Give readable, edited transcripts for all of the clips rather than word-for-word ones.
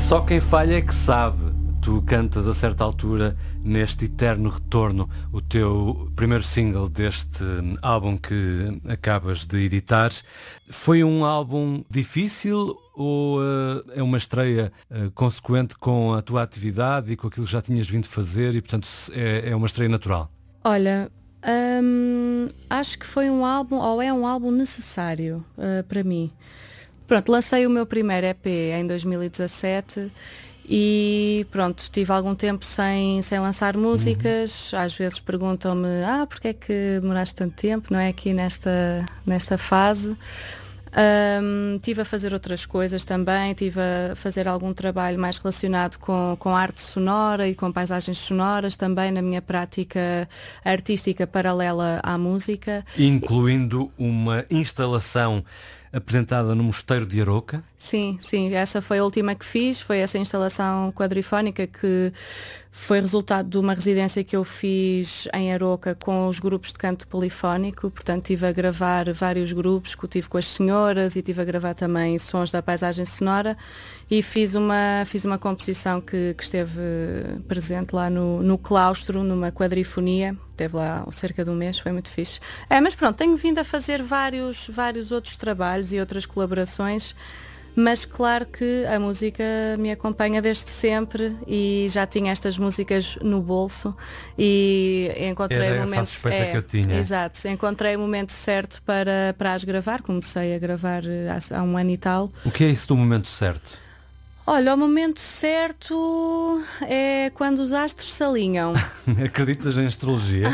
Só quem falha é que sabe. Tu cantas a certa altura neste Eterno Retorno, o teu primeiro single deste álbum que acabas de editar. Foi um álbum difícil ou é uma estreia consequente com a tua atividade e com aquilo que já tinhas vindo fazer e, portanto, é uma estreia natural? Olha, acho que foi um álbum, ou é um álbum necessário para mim. Pronto, lancei o meu primeiro EP em 2017 e pronto, tive algum tempo sem lançar músicas. Às vezes perguntam-me, porque é que demoraste tanto tempo, não é, aqui nesta fase. Estive a fazer outras coisas também, estive a fazer algum trabalho mais relacionado com arte sonora e com paisagens sonoras também na minha prática artística paralela à música. Incluindo uma instalação apresentada no Mosteiro de Aroca? Sim, essa foi a última que fiz, foi essa instalação quadrifónica que foi resultado de uma residência que eu fiz em Aroca com os grupos de canto polifónico, portanto estive a gravar vários grupos que eu tive com as senhoras e estive a gravar também sons da paisagem sonora e fiz uma composição que esteve presente lá no claustro, numa quadrifonia, esteve lá cerca de um mês, foi muito fixe. Mas pronto, tenho vindo a fazer vários outros trabalhos e outras colaborações, mas claro que a música me acompanha desde sempre e já tinha estas músicas no bolso e encontrei o momento que eu tinha. Exato, encontrei o momento certo para as gravar. Comecei a gravar há um ano e tal. O que é isso do momento certo? Olha, o momento certo é quando os astros se alinham. Acreditas em astrologia?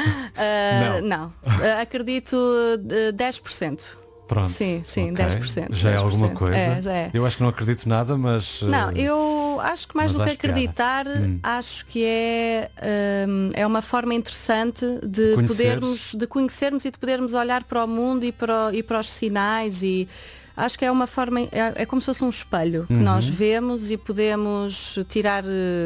Não. Acredito 10%. Pronto. Sim, okay. 10%. Já 10%. É alguma coisa? Já é. Eu acho que não acredito nada, mas... Não, eu acho que mais do que acreditar, acho que é uma forma interessante de conhecermos e de podermos olhar para o mundo e para os sinais e... Acho que é uma forma, é como se fosse um espelho que nós vemos e podemos tirar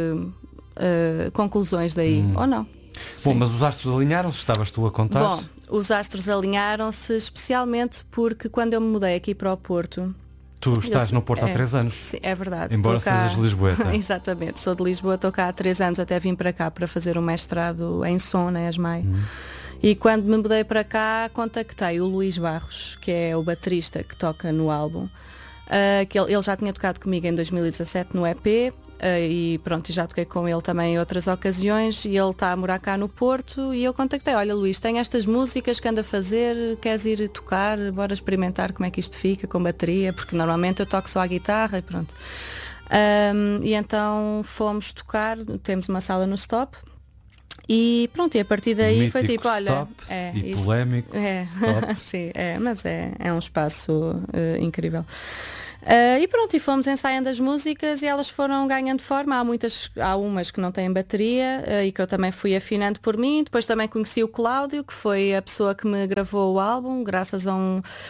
conclusões daí, ou não. Bom, mas os astros alinharam-se, estavas tu a contar? Bom, os astros alinharam-se especialmente porque quando eu me mudei aqui para o Porto... Tu estás no Porto há 3 anos. Sim, é verdade. Embora sejas lisboeta. Exatamente, sou de Lisboa, estou cá há 3 anos, até vim para cá para fazer um mestrado em som na ESMAI. E quando me mudei para cá, contactei o Luís Barros, que é o baterista que toca no álbum, que ele já tinha tocado comigo em 2017 no EP, e pronto, já toquei com ele também em outras ocasiões, e ele está a morar cá no Porto, e eu contactei, olha Luís, tenho estas músicas que ando a fazer, queres ir tocar, bora experimentar como é que isto fica com bateria, porque normalmente eu toco só a guitarra e pronto. E então fomos tocar, temos uma sala no Stop. E pronto, e a partir daí mítico foi tipo, olha, Stop, e polémico. Sim, mas é um espaço incrível. E pronto, e fomos ensaiando as músicas e elas foram ganhando forma. Há umas que não têm bateria e que eu também fui afinando por mim. Depois também conheci o Cláudio, que foi a pessoa que me gravou o álbum, graças a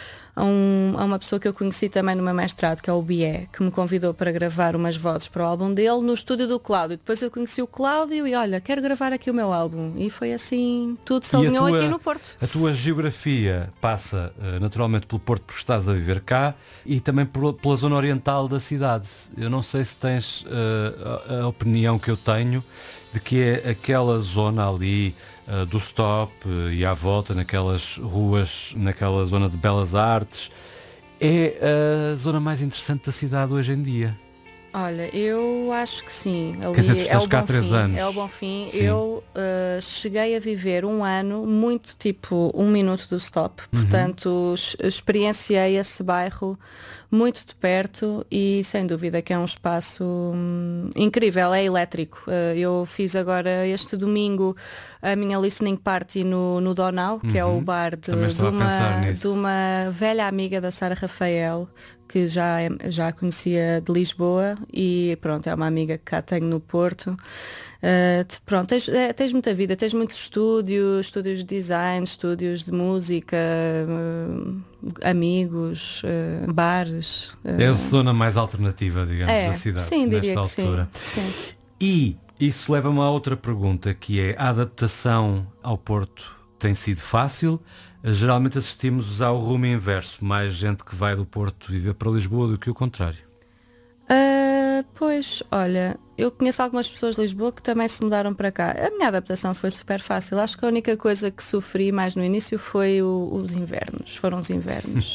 uma pessoa que eu conheci também no meu mestrado, que é o Bié, que me convidou para gravar umas vozes para o álbum dele no estúdio do Cláudio. Depois eu conheci o Cláudio e olha, quero gravar aqui o meu álbum. E foi assim, tudo se alinhou aqui no Porto. A tua geografia passa naturalmente pelo Porto porque estás a viver cá e também pela zona oriental da cidade. Eu não sei se tens a opinião que eu tenho de que é aquela zona ali do Stop e à volta, naquelas ruas, naquela zona de belas artes, é a zona mais interessante da cidade hoje em dia. Olha, eu acho que sim. Quer dizer, tu estás cá há 3 anos. É o bom fim. Sim. Eu cheguei a viver um ano muito tipo 1 minuto do Stop. Portanto, experienciei esse bairro muito de perto e sem dúvida que é um espaço incrível, é elétrico. Eu fiz agora este domingo a minha listening party no Donau, que é o bar de uma velha amiga da Sara Rafael, que já a conhecia de Lisboa e pronto, é uma amiga que cá tenho no Porto. Pronto, tens muita vida, tens muitos estúdios de design, estúdios de música, amigos, bares. É a zona mais alternativa, digamos, da cidade, sim, nesta altura. Sim. E isso leva-me a outra pergunta, que é: a adaptação ao Porto tem sido fácil? Geralmente assistimos ao rumo inverso, mais gente que vai do Porto viver para Lisboa do que o contrário. Pois, olha, eu conheço algumas pessoas de Lisboa que também se mudaram para cá. A minha adaptação foi super fácil. Acho que a única coisa que sofri mais no início foi os invernos. Foram os invernos.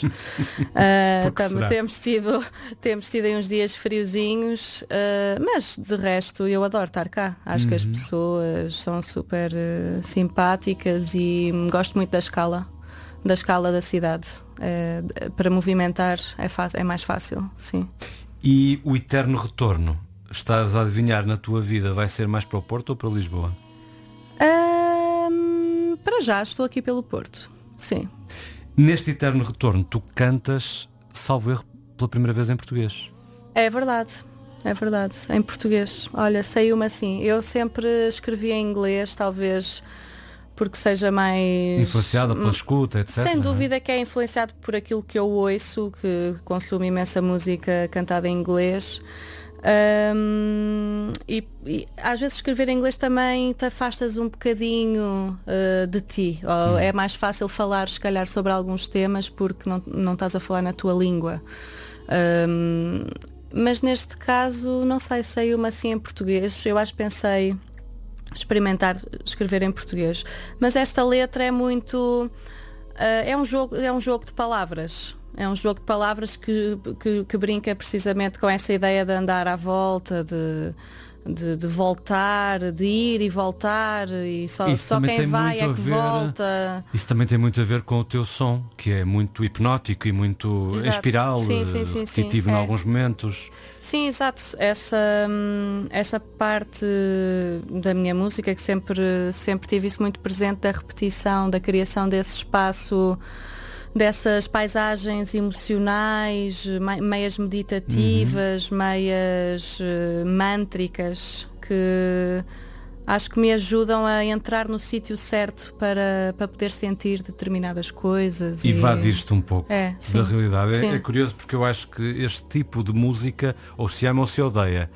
Temos tido aí uns dias friozinhos, mas de resto eu adoro estar cá. Acho que as pessoas são super simpáticas e gosto muito da escala da cidade. Para movimentar é mais fácil, sim. E o eterno retorno, estás a adivinhar na tua vida, vai ser mais para o Porto ou para Lisboa? Para já estou aqui pelo Porto, sim. Neste eterno retorno, tu cantas, salvo erro, pela primeira vez em português. É verdade, em português. Olha, saiu-me assim. Eu sempre escrevi em inglês, talvez porque seja mais... Influenciada pela escuta, etc. Sem dúvida que é influenciado por aquilo que eu ouço, que consumo imensa música cantada em inglês. E às vezes escrever em inglês também te afastas um bocadinho de ti. Ou é mais fácil falar, se calhar, sobre alguns temas porque não estás a falar na tua língua. Mas neste caso, não sei, saiu-me assim em português. Eu acho que pensei experimentar escrever em português, mas esta letra é muito é um jogo de palavras, que brinca precisamente com essa ideia de andar à volta, de voltar, de ir e voltar, e só quem vai é que volta. Isso também tem muito a ver com o teu som, que é muito hipnótico e muito em espiral, repetitivo em alguns momentos. Sim, exato. Essa parte da minha música que sempre tive isso muito presente, da repetição, da criação desse espaço, dessas paisagens emocionais, meias meditativas, meias mântricas, que acho que me ajudam a entrar no sítio certo para poder sentir determinadas coisas. E evadir-te um pouco da realidade. É curioso porque eu acho que este tipo de música ou se ama ou se odeia.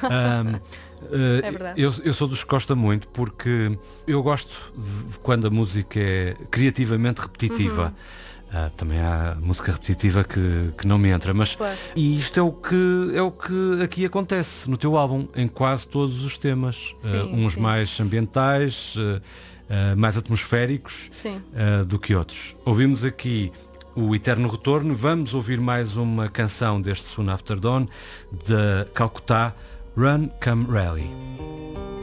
É verdade. Eu sou dos que gosta muito porque eu gosto de quando a música é criativamente repetitiva. Também há música repetitiva que não me entra, mas claro. E isto é o que aqui acontece no teu álbum, em quase todos os temas. Uns mais ambientais, mais atmosféricos do que outros. Ouvimos aqui o Eterno Retorno. Vamos ouvir mais uma canção deste Soon After Dawn, de Calcutta, Run Come Rally.